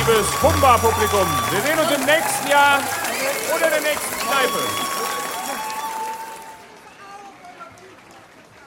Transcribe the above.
liebes Humba-Publikum. Wir sehen uns im nächsten Jahr oder in der nächsten Kneipe.